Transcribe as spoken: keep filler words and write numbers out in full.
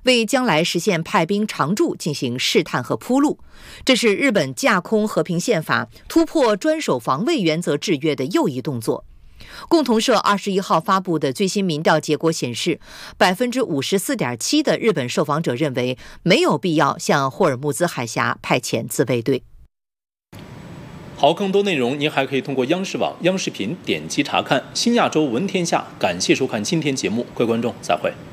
为将来实现派兵常驻进行试探和铺路。这是日本架空和平宪法、突破专守防卫原则制约的又一动作。共同社二十一号发布的最新民调结果显示，百分之五十四点七的日本受访者认为没有必要向霍尔木兹海峡派遣自卫队。 好，更多内容您还可以通过央视网、央视频点击查看。新亚洲闻天下，感谢收看今天节目，各位观众，再会。